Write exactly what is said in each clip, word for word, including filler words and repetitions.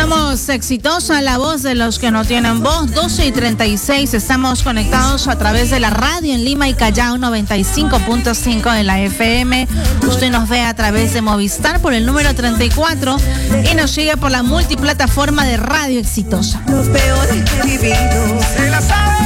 Somos Exitosa, la voz de los que no tienen voz. Doce y treinta y seis, estamos conectados a través de la radio en Lima y Callao, noventa y cinco punto cinco de la F M. Usted nos ve a través de Movistar por el número treinta y cuatro y nos sigue por la multiplataforma de Radio Exitosa. Los peores que he vivido. Se la sabe.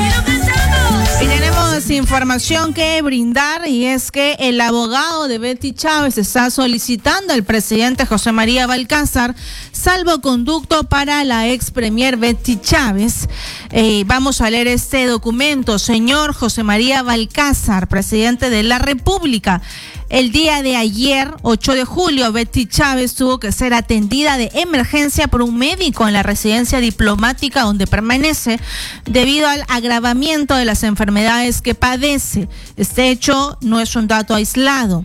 Y tenemos información que brindar, y es que el abogado de Betty Chávez está solicitando al presidente José María Balcázar salvoconducto para la ex premier Betty Chávez. Eh, vamos a leer este documento. Señor José María Balcázar, presidente de la República. El día de ayer, ocho de julio, Betty Chávez tuvo que ser atendida de emergencia por un médico en la residencia diplomática donde permanece debido al agravamiento de las enfermedades que padece. Este hecho no es un dato aislado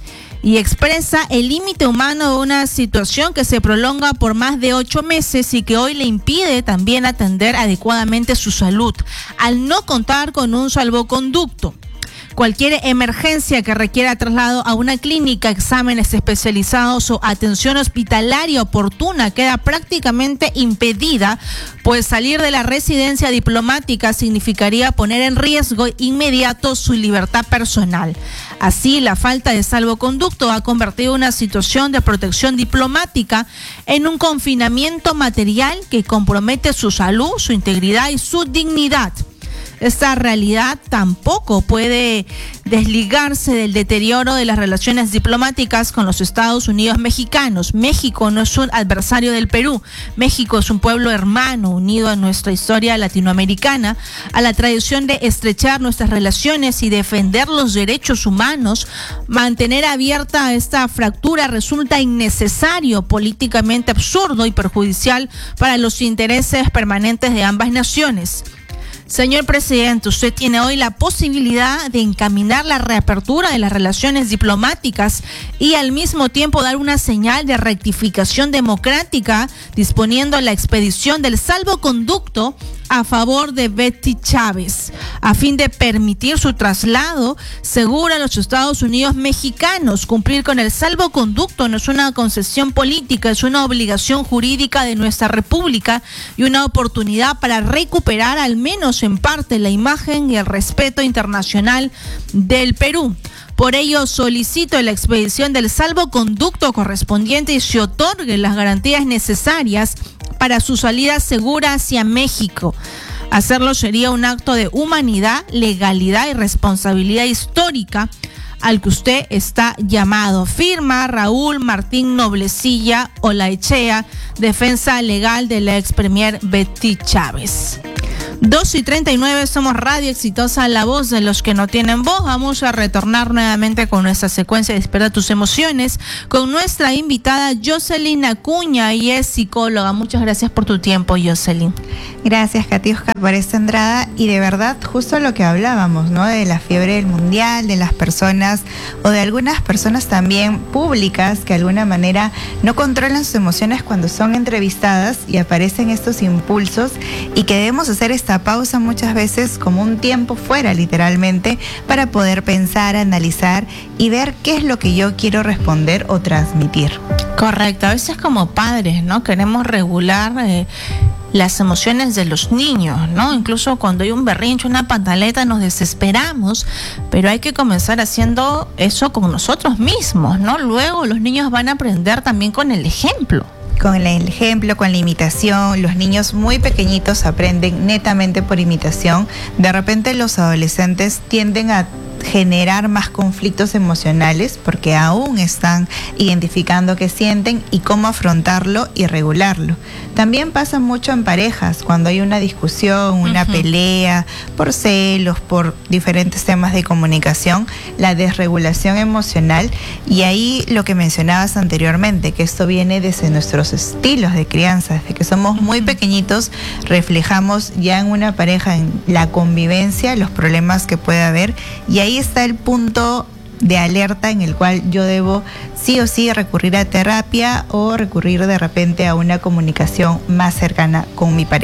y expresa el límite humano de una situación que se prolonga por más de ocho meses y que hoy le impide también atender adecuadamente su salud, al no contar con un salvoconducto. Cualquier emergencia que requiera traslado a una clínica, exámenes especializados o atención hospitalaria oportuna queda prácticamente impedida, pues salir de la residencia diplomática significaría poner en riesgo inmediato su libertad personal. Así, la falta de salvoconducto ha convertido una situación de protección diplomática en un confinamiento material que compromete su salud, su integridad y su dignidad. Esta realidad tampoco puede desligarse del deterioro de las relaciones diplomáticas con los Estados Unidos mexicanos. México no es un adversario del Perú. México es un pueblo hermano unido a nuestra historia latinoamericana, a la tradición de estrechar nuestras relaciones y defender los derechos humanos. Mantener abierta esta fractura resulta innecesario, políticamente absurdo y perjudicial para los intereses permanentes de ambas naciones. Señor presidente, usted tiene hoy la posibilidad de encaminar la reapertura de las relaciones diplomáticas y al mismo tiempo dar una señal de rectificación democrática, disponiendo la expedición del salvoconducto a favor de Betty Chávez, a fin de permitir su traslado seguro a los Estados Unidos mexicanos. Cumplir con el salvoconducto no es una concesión política, es una obligación jurídica de nuestra República y una oportunidad para recuperar al menos en parte la imagen y el respeto internacional del Perú. Por ello, solicito la expedición del salvoconducto correspondiente y se otorguen las garantías necesarias para su salida segura hacia México. Hacerlo sería un acto de humanidad, legalidad y responsabilidad histórica al que usted está llamado. Firma Raúl Martín Noblecilla Olaechea, defensa legal de la ex premier Betty Chávez. dos y treinta y nueve, somos Radio Exitosa, la voz de los que no tienen voz. Vamos a retornar nuevamente con nuestra secuencia de Despierta tus emociones con nuestra invitada Jocelyn Acuña, y es psicóloga. Muchas gracias por tu tiempo, Jocelyn. Gracias, Katiuska, por esta entrada. Y de verdad, justo lo que hablábamos, ¿no? De la fiebre del mundial, de las personas o de algunas personas también públicas que de alguna manera no controlan sus emociones cuando son entrevistadas y aparecen estos impulsos, y que debemos hacer esta pausa muchas veces como un tiempo fuera, literalmente, para poder pensar, analizar y ver qué es lo que yo quiero responder o transmitir. Correcto. A veces como padres, ¿no? Queremos regular eh, las emociones de los niños, ¿no? Incluso cuando hay un berrinche, una pataleta, nos desesperamos, pero hay que comenzar haciendo eso con nosotros mismos, ¿no? Luego los niños van a aprender también con el ejemplo. Con el ejemplo, con la imitación. Los niños muy pequeñitos aprenden netamente por imitación. De repente los adolescentes tienden a generar más conflictos emocionales porque aún están identificando qué sienten y cómo afrontarlo y regularlo. También pasa mucho en parejas, cuando hay una discusión, una uh-huh. pelea, por celos, por diferentes temas de comunicación, la desregulación emocional, y ahí lo que mencionabas anteriormente, que esto viene desde nuestros estilos de crianza, desde que somos muy uh-huh. pequeñitos, reflejamos ya en una pareja, en la convivencia, los problemas que puede haber, y ahí está el punto de alerta en el cual yo debo sí o sí recurrir a terapia o recurrir de repente a una comunicación más cercana con mi pareja.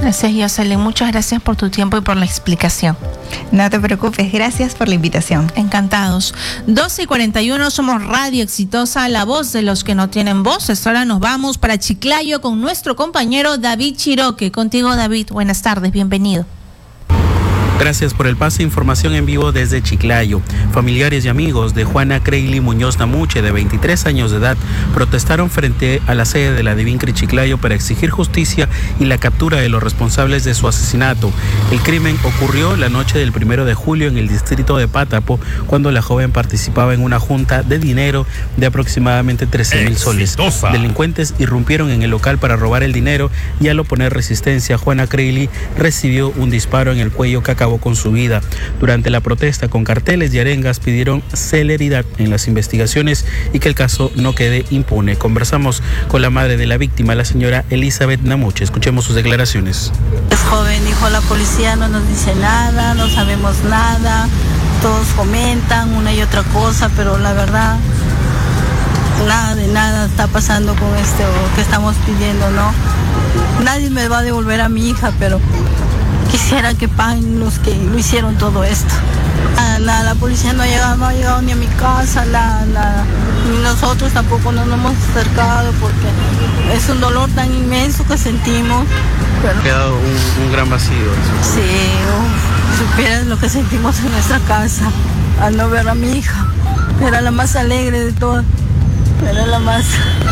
Gracias, Jocelyn. Muchas gracias por tu tiempo y por la explicación. No te preocupes, gracias por la invitación. Encantados. doce y cuarenta y uno, somos Radio Exitosa, la voz de los que no tienen voces. Ahora nos vamos para Chiclayo con nuestro compañero David Chiroque. Contigo, David. Buenas tardes, bienvenido. Gracias por el pase. Información en vivo desde Chiclayo. Familiares y amigos de Juana Creili Muñoz Namuche, de veintitrés años de edad, protestaron frente a la sede de la Divincri Chiclayo para exigir justicia y la captura de los responsables de su asesinato. El crimen ocurrió la noche del primero de julio en el distrito de Pátapo, cuando la joven participaba en una junta de dinero de aproximadamente trece mil soles. Delincuentes irrumpieron en el local para robar el dinero y al oponer resistencia, Juana Creili recibió un disparo en el cuello que acabó con su vida. Durante la protesta, con carteles y arengas, pidieron celeridad en las investigaciones y que el caso no quede impune. Conversamos con la madre de la víctima, la señora Elizabeth Namuche. Escuchemos sus declaraciones. Es joven, dijo la policía, no nos dice nada, no sabemos nada, todos comentan una y otra cosa, pero la verdad, nada de nada está pasando con esto que estamos pidiendo, ¿no? Nadie me va a devolver a mi hija, pero quisiera que paguen los que lo hicieron todo esto. Nada, nada, la policía no ha llegado, no ha llegado ni a mi casa, nada, nada. Ni nosotros tampoco nos hemos acercado porque es un dolor tan inmenso que sentimos. Pero... ha quedado un, un gran vacío. Sí, uf, si supieras lo que sentimos en nuestra casa al no ver a mi hija. Era la más alegre de todas, era la más...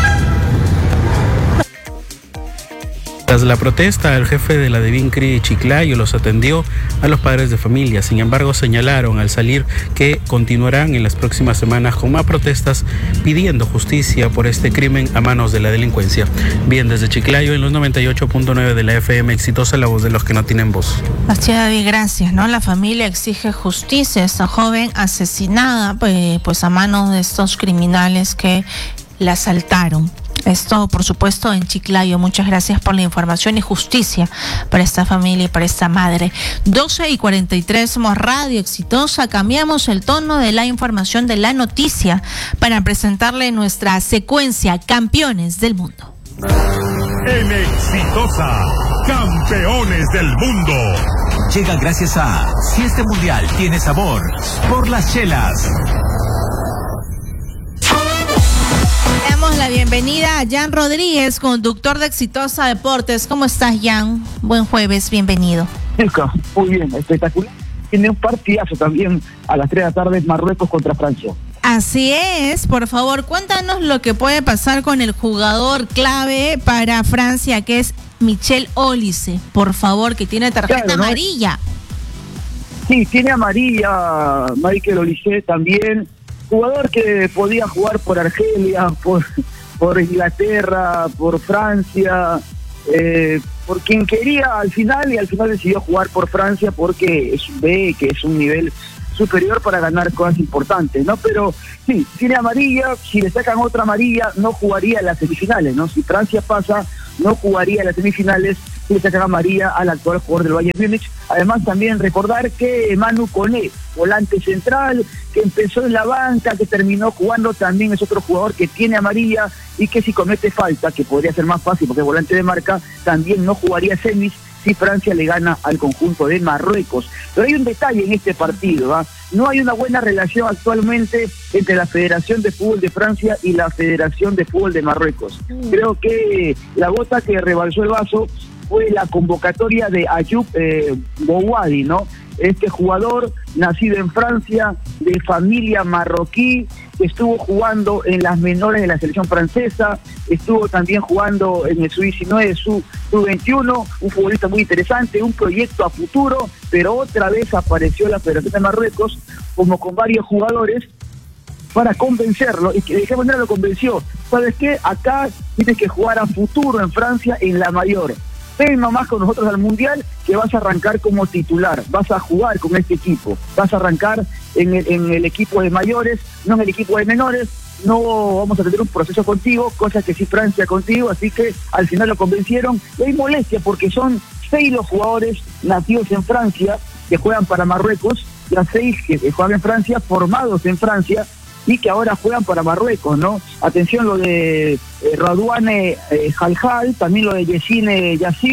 Tras la protesta, el jefe de la Divincri Chiclayo los atendió a los padres de familia. Sin embargo, señalaron al salir que continuarán en las próximas semanas con más protestas pidiendo justicia por este crimen a manos de la delincuencia. Bien, desde Chiclayo, en los noventa y ocho punto nueve de la F M Exitosa, la voz de los que no tienen voz. Así, David, gracias, ¿no? La familia exige justicia. Esta joven asesinada, pues, pues a manos de estos criminales que la asaltaron. Esto, por supuesto, en Chiclayo. Muchas gracias por la información y justicia para esta familia y para esta madre. doce y cuarenta y tres, somos Radio Exitosa. Cambiamos el tono de la información, de la noticia, para presentarle nuestra secuencia Campeones del Mundo. En Exitosa, Campeones del Mundo. Llega gracias a Si este mundial tiene sabor, por las chelas. Damos la bienvenida a Jan Rodríguez, conductor de Exitosa Deportes. ¿Cómo estás, Jan? Buen jueves, bienvenido. Muy bien, espectacular. Tiene un partidazo también a las tres de la tarde, Marruecos contra Francia. Así es, por favor, cuéntanos lo que puede pasar con el jugador clave para Francia, que es Michel Olise, por favor, que tiene tarjeta claro, ¿no? amarilla. Sí, tiene amarilla Michael Olise también. Jugador que podía jugar por Argelia, por, por Inglaterra, por Francia, eh, por quien quería al final, y al final decidió jugar por Francia porque es, ve que es un nivel superior para ganar cosas importantes, ¿no? Pero sí, tiene amarilla, si le sacan otra amarilla no jugaría en las semifinales, ¿no? Si Francia pasa, no jugaría en las semifinales, si le sacan amarilla al actual jugador del Bayern Múnich. Además, también recordar que Manu Koné, volante central, que empezó en la banca, que terminó jugando, también es otro jugador que tiene amarilla y que si comete falta, que podría ser más fácil porque es volante de marca, también no jugaría semis si Francia le gana al conjunto de Marruecos. Pero hay un detalle en este partido, ¿eh? No hay una buena relación actualmente entre la Federación de Fútbol de Francia y la Federación de Fútbol de Marruecos. Creo que la gota que rebalsó el vaso fue la convocatoria de Ayoub eh, Bouadi, ¿no? Este jugador nacido en Francia, de familia marroquí, que estuvo jugando en las menores de la selección francesa, estuvo también jugando en el sub diecinueve, sub veintiuno, un futbolista muy interesante, un proyecto a futuro, pero otra vez apareció la Federación de Marruecos, como con varios jugadores, para convencerlo, y que de qué manera lo convenció. ¿Sabes qué? Acá tienes que jugar a futuro en Francia, en la mayor. Ven nomás con nosotros al Mundial, que vas a arrancar como titular, vas a jugar con este equipo, vas a arrancar en el, en el equipo de mayores, no en el equipo de menores, no vamos a tener un proceso contigo, cosa que sí Francia contigo, así que al final lo convencieron. Y hay molestia porque son seis los jugadores nacidos en Francia que juegan para Marruecos, las seis que juegan en Francia, formados en Francia, y que ahora juegan para Marruecos, ¿no? Atención lo de eh, Radouane eh, Halhal, también lo de Yessine Yassin,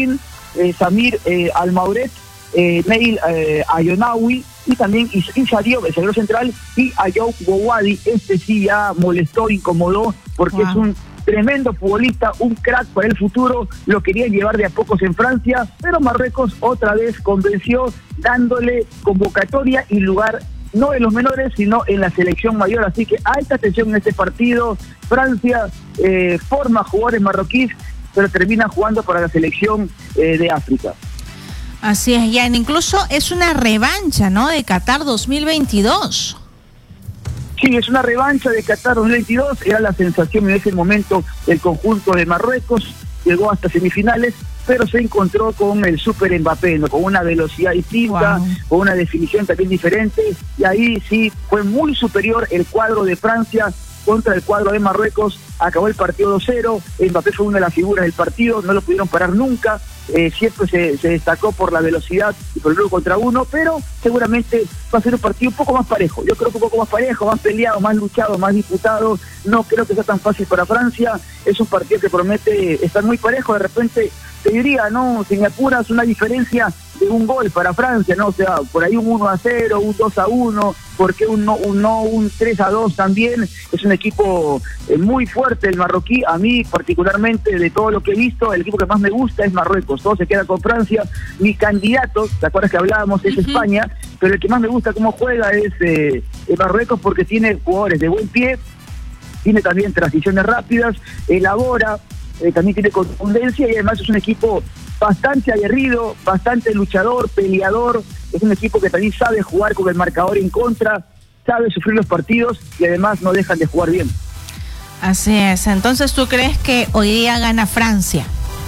eh, Samir eh, Almauret, eh, Neil eh, Ayonawi y también Issa Diop, el zaguero central, y Ayoub Bouadi. Este sí ya molestó, incomodó, porque wow. es un tremendo futbolista, un crack para el futuro. Lo querían llevar de a pocos en Francia, pero Marruecos otra vez convenció, dándole convocatoria y lugar no en los menores, sino en la selección mayor. Así que alta atención en este partido. Francia eh, forma jugadores marroquíes, pero termina jugando para la selección eh, de África. Así es, Jan. Incluso es una revancha, ¿no?, de Qatar dos mil veintidós. Sí, es una revancha de Qatar dos mil veintidós. Era la sensación en ese momento del conjunto de Marruecos. Llegó hasta semifinales, pero se encontró con el super Mbappé, ¿no?, con una velocidad distinta, wow. con una definición también diferente. Y ahí sí fue muy superior el cuadro de Francia contra el cuadro de Marruecos. Acabó el partido dos cero. Mbappé fue una de las figuras del partido, no lo pudieron parar nunca. Eh, siempre se, se destacó por la velocidad y por el uno contra uno, pero seguramente va a ser un partido un poco más parejo. Yo creo que un poco más parejo, más peleado, más luchado, más disputado. No creo que sea tan fácil para Francia. Es un partido que promete estar muy parejo. De repente, te diría, no, si me apuras, una diferencia de un gol para Francia, ¿no? O sea, por ahí un uno a cero, un dos a uno, porque un no, un, no, un tres a dos también. Es un equipo eh, muy fuerte el marroquí. A mí, particularmente, de todo lo que he visto, el equipo que más me gusta es Marruecos. Todo se queda con Francia. Mi candidato, ¿te acuerdas que hablábamos? Es uh-huh. España, pero el que más me gusta cómo juega es eh, Marruecos, porque tiene jugadores de buen pie, tiene también transiciones rápidas, elabora, eh, también tiene contundencia, y además es un equipo bastante aguerrido, bastante luchador, peleador. Es un equipo que también sabe jugar con el marcador en contra, sabe sufrir los partidos y además no dejan de jugar bien. Así es. Entonces, ¿tú crees que hoy día gana Francia?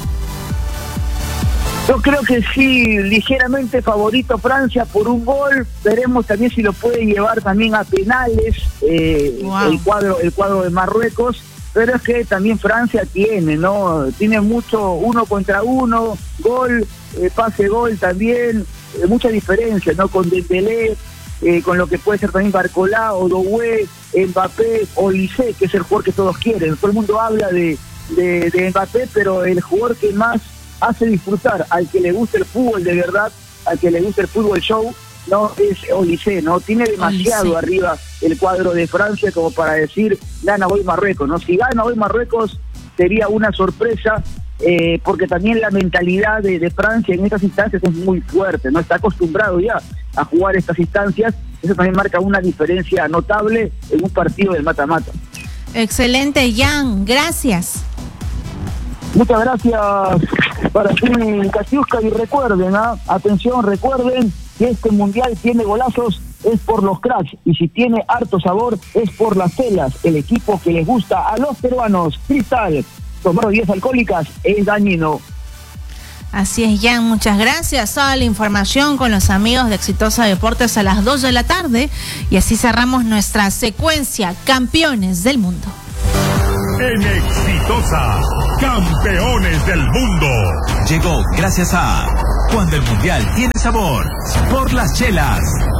Yo creo que sí, ligeramente favorito Francia por un gol. Veremos también si lo puede llevar también a penales eh, wow. el cuadro el cuadro de Marruecos. Pero es que también Francia tiene, ¿no? Tiene mucho uno contra uno, gol, eh, pase gol también, eh, mucha diferencia, ¿no? Con Dembélé, eh, con lo que puede ser también Barcola, Odoué, Mbappé, Olise, que es el jugador que todos quieren. Todo el mundo habla de, de, de Mbappé, pero el jugador que más hace disfrutar al que le gusta el fútbol de verdad, al que le gusta el fútbol show, no es Olise, ¿no? Tiene demasiado Olise arriba el cuadro de Francia como para decir gana hoy Marruecos, ¿no? Si gana hoy Marruecos sería una sorpresa, eh, porque también la mentalidad de, de Francia en estas instancias es muy fuerte, ¿no? Está acostumbrado ya a jugar estas instancias. Eso también marca una diferencia notable en un partido del mata-mata. Excelente, Jan, gracias. Muchas gracias para ti, Katiuska, y recuerden, ¿ah? atención, recuerden que este mundial tiene golazos, es por los cracks, y si tiene harto sabor, es por las telas, el equipo que les gusta a los peruanos. Cristal, tomar bebidas alcohólicas es dañino. Así es, Jan, muchas gracias. Toda la información con los amigos de Exitosa Deportes a las dos de la tarde, y así cerramos nuestra secuencia Campeones del Mundo. En Exitosa, Campeones del Mundo. Llegó gracias a Cuando el Mundial tiene sabor, por las chelas.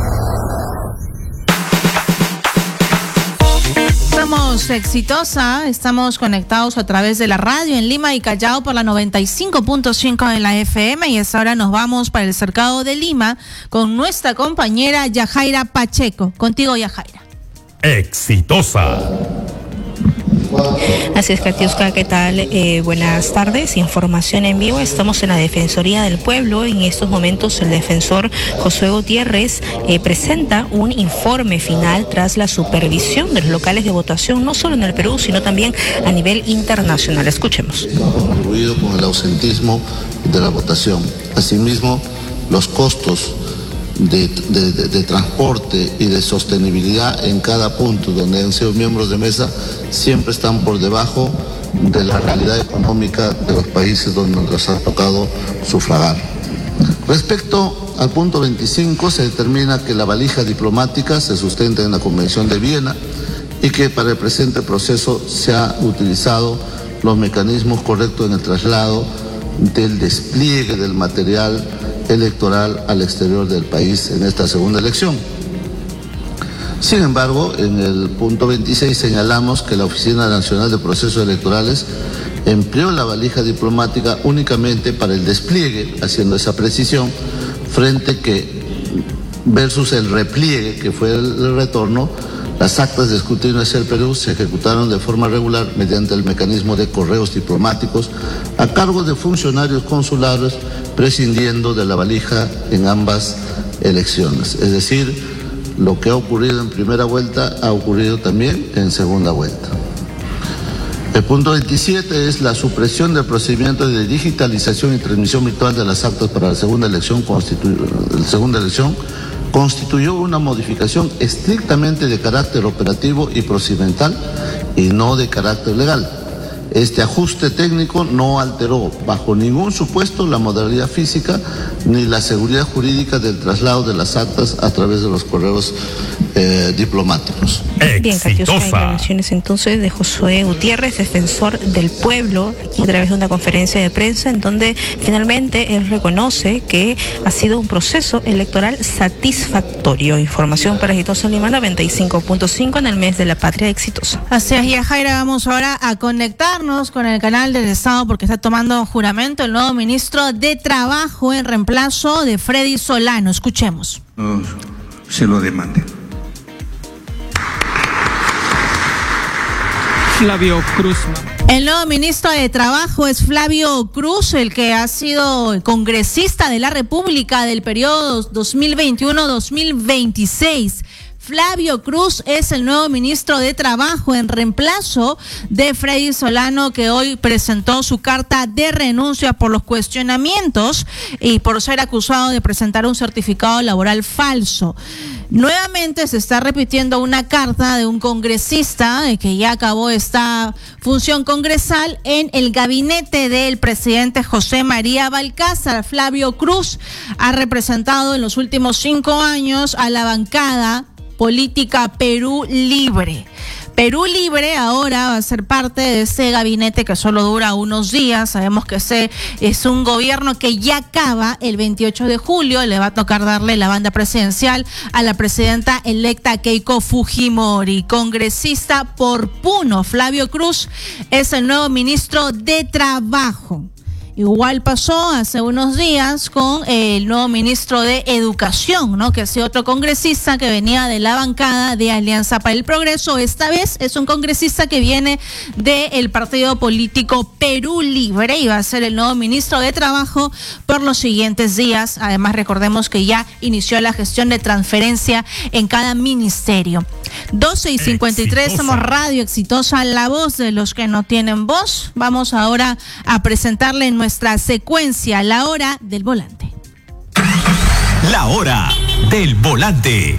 Somos Exitosa, estamos conectados a través de la radio en Lima y Callao por la noventa y cinco punto cinco de la F M, y hasta ahora nos vamos para el cercado de Lima con nuestra compañera Yajaira Pacheco. Contigo, Yajaira. Exitosa. Así es, Katiuska, ¿qué tal? Eh, buenas tardes, información en vivo. Estamos en la Defensoría del Pueblo. En estos momentos el defensor Josué Gutiérrez eh, presenta un informe final tras la supervisión de los locales de votación, no solo en el Perú, sino también a nivel internacional. Escuchemos. Hemos contribuido con el ausentismo de la votación. Asimismo, los costos De, de, de, de transporte y de sostenibilidad en cada punto donde han sido miembros de mesa siempre están por debajo de la realidad económica de los países donde nos ha tocado sufragar. Respecto al punto veinticinco, se determina que la valija diplomática se sustenta en la Convención de Viena y que para el presente proceso se han utilizado los mecanismos correctos en el traslado del despliegue del material electoral al exterior del país en esta segunda elección. Sin embargo, en el punto veintiséis señalamos que la Oficina Nacional de Procesos Electorales empleó la valija diplomática únicamente para el despliegue, haciendo esa precisión, frente que versus el repliegue, que fue el retorno. Las actas de escrutinio hacia el Perú se ejecutaron de forma regular mediante el mecanismo de correos diplomáticos a cargo de funcionarios consulares, prescindiendo de la valija en ambas elecciones. Es decir, lo que ha ocurrido en primera vuelta ha ocurrido también en segunda vuelta. El punto veintisiete es la supresión del procedimiento de digitalización y transmisión virtual de las actas para la segunda elección, constitu- la segunda elección constituyó una modificación estrictamente de carácter operativo y procedimental y no de carácter legal. Este ajuste técnico no alteró bajo ningún supuesto la modalidad física ni la seguridad jurídica del traslado de las actas a través de los correos eh, diplomáticos. Bien, Catiusca, declaraciones entonces de Josué Gutiérrez, defensor del pueblo, aquí a través de una conferencia de prensa en donde finalmente él reconoce que ha sido un proceso electoral satisfactorio. Información para Exitosa Lima noventa y cinco punto cinco en el mes de la patria exitosa. Así es, Yajaira, vamos ahora a conectarnos con el canal del Estado porque está tomando juramento el nuevo ministro de Trabajo en reemplazo de Freddy Solano. Escuchemos. No se lo demande. Flavio Cruz. El nuevo ministro de Trabajo es Flavio Cruz, el que ha sido congresista de la República del periodo dos mil veintiuno a dos mil veintiséis. Flavio Cruz es el nuevo ministro de Trabajo en reemplazo de Freddy Solano, que hoy presentó su carta de renuncia por los cuestionamientos y por ser acusado de presentar un certificado laboral falso. Nuevamente se está repitiendo una carta de un congresista de que ya acabó esta función congresal en el gabinete del presidente José María Balcázar. Flavio Cruz ha representado en los últimos cinco años a la bancada política Perú Libre. Perú Libre ahora va a ser parte de ese gabinete que solo dura unos días. Sabemos que ese es un gobierno que ya acaba el veintiocho de julio. Le va a tocar darle la banda presidencial a la presidenta electa Keiko Fujimori. Congresista por Puno, Flavio Cruz es el nuevo ministro de Trabajo. Igual pasó hace unos días con el nuevo ministro de Educación, ¿no? Que ha sido otro congresista que venía de la bancada de Alianza para el Progreso. Esta vez es un congresista que viene del partido político Perú Libre y va a ser el nuevo ministro de Trabajo por los siguientes días. Además, recordemos que ya inició la gestión de transferencia en cada ministerio. doce y cincuenta y tres, somos Radio Exitosa, la voz de los que no tienen voz. Vamos ahora a presentarle en nuestra secuencia La Hora del Volante. La Hora del Volante.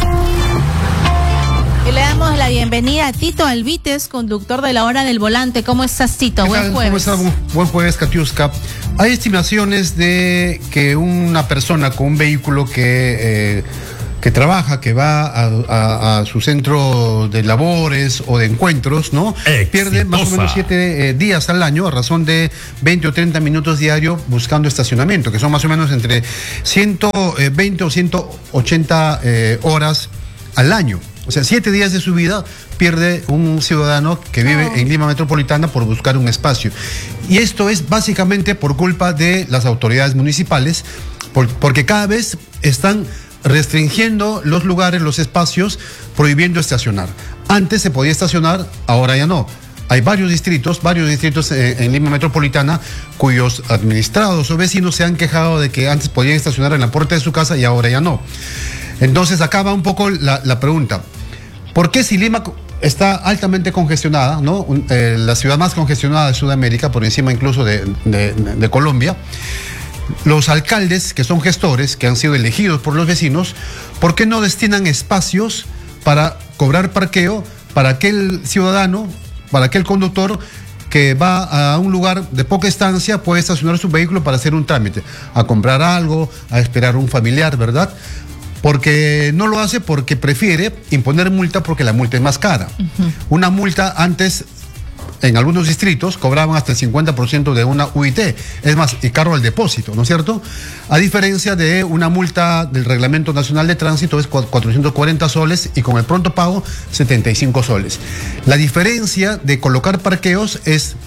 Y le damos la bienvenida a Tito Alvites, conductor de La Hora del Volante. ¿Cómo estás, Tito? Buen jueves. ¿Cómo estás? Buen jueves, Katiuska. Hay estimaciones de que una persona con un vehículo que... Eh, que trabaja, que va a, a, a su centro de labores o de encuentros, ¿no? Exitosa. Pierde más o menos siete eh, días al año a razón de veinte o treinta minutos diarios buscando estacionamiento, que son más o menos entre ciento veinte o ciento ochenta eh, horas al año. O sea, siete días de su vida pierde un ciudadano que vive oh. en Lima Metropolitana por buscar un espacio. Y esto es básicamente por culpa de las autoridades municipales, por, porque cada vez están restringiendo los lugares, los espacios, prohibiendo estacionar. Antes se podía estacionar, ahora ya no. Hay varios distritos, varios distritos en, en Lima Metropolitana cuyos administrados o vecinos se han quejado de que antes podían estacionar en la puerta de su casa y ahora ya no. Entonces acaba un poco la, la pregunta. ¿Por qué si Lima está altamente congestionada, ¿no? Eh, la ciudad más congestionada de Sudamérica, por encima incluso de, de, de Colombia, los alcaldes, que son gestores, que han sido elegidos por los vecinos, ¿por qué no destinan espacios para cobrar parqueo para aquel ciudadano, para aquel conductor que va a un lugar de poca estancia, puede estacionar su vehículo para hacer un trámite, a comprar algo, a esperar a un familiar, ¿verdad? Porque no lo hace porque prefiere imponer multa porque la multa es más cara. Uh-huh. Una multa antes... En algunos distritos cobraban hasta el cincuenta por ciento de una U I T, es más, y cargo al depósito, ¿no es cierto? A diferencia de una multa del Reglamento Nacional de Tránsito es cuatrocientos cuarenta soles y con el pronto pago setenta y cinco soles. La diferencia de colocar parqueos es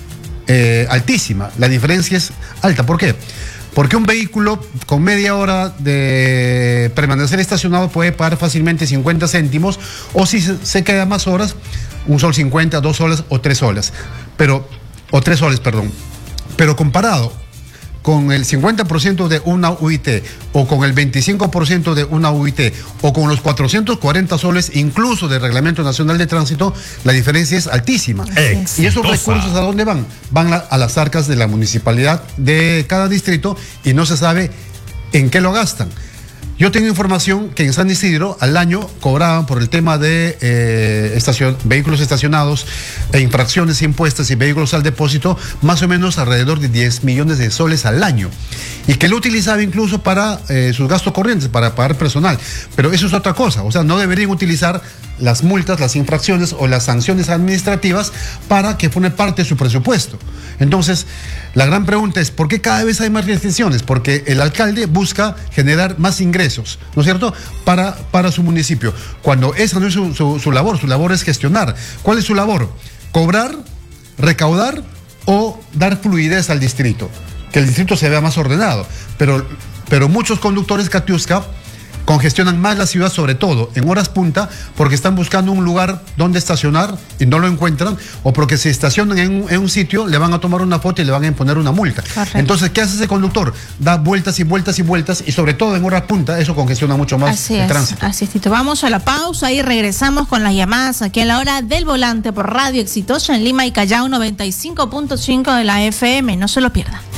eh, altísima. La diferencia es alta. ¿Por qué? Porque un vehículo con media hora de permanecer estacionado puede pagar fácilmente cincuenta céntimos, o si se, se queda más horas, un sol cincuenta, dos soles o tres soles. Pero, o tres soles, perdón. Pero comparado con el cincuenta por ciento de una U I T o con el veinticinco por ciento de una U I T o con los cuatrocientos cuarenta soles incluso del Reglamento Nacional de Tránsito, la diferencia es altísima. Exitosa. ¿Y esos recursos a dónde van? Van a, a las arcas de la municipalidad de cada distrito y no se sabe en qué lo gastan. Yo tengo información que en San Isidro al año cobraban por el tema de eh, estacion, vehículos estacionados e infracciones impuestas y vehículos al depósito más o menos alrededor de diez millones de soles al año, y que lo utilizaba incluso para eh, sus gastos corrientes, para pagar personal. Pero eso es otra cosa, o sea, no deberían utilizar las multas, las infracciones o las sanciones administrativas para que forme parte de su presupuesto. Entonces, la gran pregunta es, ¿por qué cada vez hay más restricciones? Porque el alcalde busca generar más ingresos, ¿no es cierto?, para, para su municipio, cuando esa no es su, su, su labor. Su labor es gestionar. ¿Cuál es su labor? Cobrar, recaudar o dar fluidez al distrito, que el distrito se vea más ordenado. Pero, pero muchos conductores Katiuska congestionan más la ciudad, sobre todo en horas punta, porque están buscando un lugar donde estacionar y no lo encuentran, o porque se estacionan en un, en un sitio, le van a tomar una foto y le van a imponer una multa. Correcto. Entonces, ¿qué hace ese conductor? Da vueltas y vueltas y vueltas, y sobre todo en horas punta, eso congestiona mucho más así el es, tránsito. Así es, Tito. Vamos a la pausa y regresamos con las llamadas aquí a la hora del volante por Radio Exitosa en Lima y Callao noventa y cinco punto cinco de la F M. No se lo pierdan.